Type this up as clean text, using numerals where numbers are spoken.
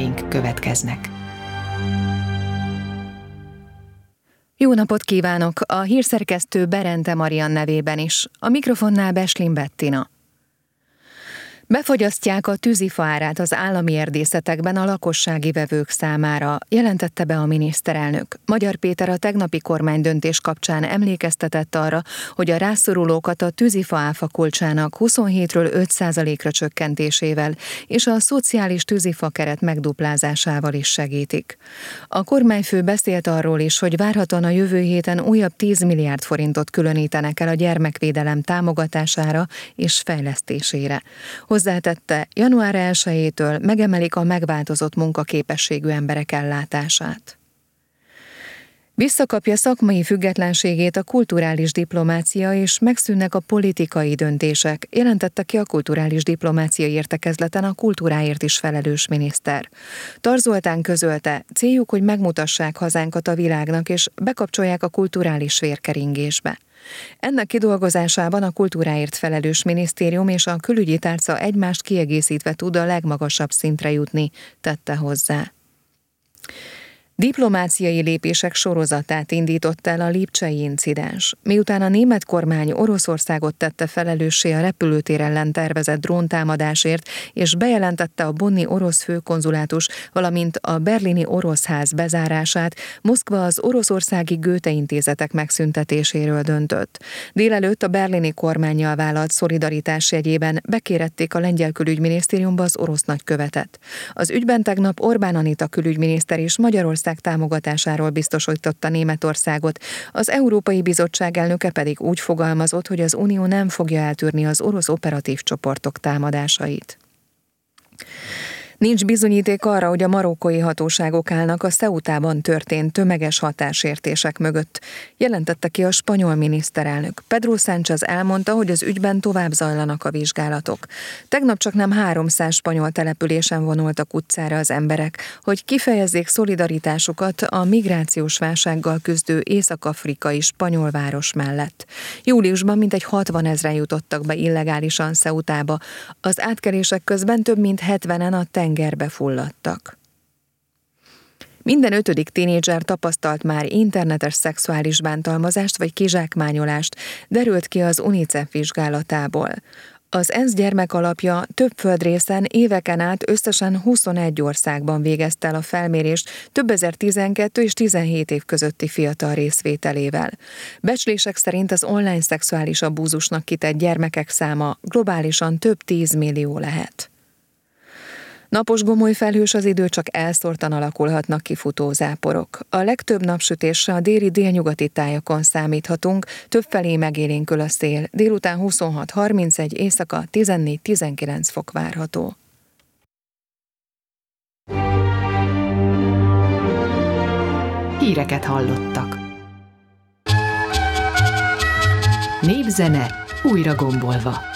híreink következnek. Jó napot kívánok! A hírszerkesztő Berente Marian nevében is. A mikrofonnál Beslin Bettina. Befagyasztják a tűzifa árát az állami erdészetekben a lakossági vevők számára, jelentette be a miniszterelnök. Magyar Péter a tegnapi kormánydöntés kapcsán emlékeztetett arra, hogy a rászorulókat a tűzifa áfa kulcsának 27-ről 5%-ra csökkentésével és a szociális tűzifa keret megduplázásával is segítik. A kormányfő beszélt arról is, hogy várhatóan a jövő héten újabb 10 milliárd forintot különítenek el a gyermekvédelem támogatására és fejlesztésére. Hozzátette, január 1-től megemelik a megváltozott munkaképességű emberek ellátását. Visszakapja szakmai függetlenségét a kulturális diplomácia és megszűnnek a politikai döntések, jelentette ki a kulturális diplomácia értekezleten a kultúráért is felelős miniszter. Tarz Zoltán közölte, céljuk, hogy megmutassák hazánkat a világnak és bekapcsolják a kulturális vérkeringésbe. Ennek kidolgozásában a kultúráért felelős minisztérium és a külügyi tárca egymást kiegészítve tud a legmagasabb szintre jutni, tette hozzá. Diplomáciai lépések sorozatát indított el a lipcsei incidens. Miután a német kormány Oroszországot tette felelőssé a repülőtér ellen tervezett dróntámadásért, és bejelentette a bonni orosz főkonzulátus, valamint a berlini orosz ház bezárását, Moszkva az oroszországi Goethe intézetek megszüntetéséről döntött. Délelőtt a berlini kormánnyal vállalt szolidaritás jegyében bekérették a lengyel külügyminisztériumba az orosz nagykövetet. Az ügyben tegnap Orbán Anita külügyminiszter és Magyarország támogatásáról biztosította Németországot, az Európai Bizottság elnöke pedig úgy fogalmazott, hogy az Unió nem fogja eltűrni az orosz operatív csoportok támadásait. Nincs bizonyíték arra, hogy a marokkói hatóságok állnak a Ceutában történt tömeges hatásértések mögött, jelentette ki a spanyol miniszterelnök. Pedro Sánchez elmondta, hogy az ügyben tovább zajlanak a vizsgálatok. Tegnap csaknem 300 spanyol településen vonultak utcára az emberek, hogy kifejezzék szolidaritásukat a migrációs válsággal küzdő észak-afrikai spanyol város mellett. Júliusban mintegy 60 000 jutottak be illegálisan Ceutába. Az átkelések közben több mint 70-en a tengerbe fulladtak. Minden 5. tínédzser tapasztalt már internetes szexuális bántalmazást vagy kizsákmányolást, derült ki az UNICEF vizsgálatából. Az ENSZ gyermekalapja több földrészen éveken át összesen 21 országban végezte el a felmérést több ezer 12 és 17 év közötti fiatal részvételével. Becslések szerint az online szexuális abúzusnak kitett gyermekek száma globálisan több 10 millió lehet. Napos gomoly felhős az idő, csak elszórtan alakulhatnak ki futózáporok. A legtöbb napsütésre a déli-délnyugati tájakon számíthatunk, többfelé megélénkül a szél. Délután 26-31, éjszaka 14-19 fok várható. Híreket hallottak. Népzene újra gombolva.